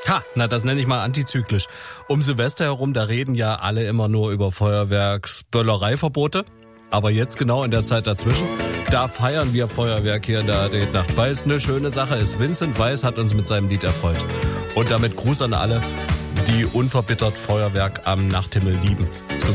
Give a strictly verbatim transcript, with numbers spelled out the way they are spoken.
Ha, na das nenne ich mal antizyklisch. Um Silvester herum, da reden ja alle immer nur über Feuerwerksböllereiverbote. Aber jetzt genau in der Zeit dazwischen, da feiern wir Feuerwerk hier in der A D Nacht, weil es eine schöne Sache ist. Vincent Weiss hat uns mit seinem Lied erfreut. Und damit Gruß an alle, die unverbittert Feuerwerk am Nachthimmel lieben. So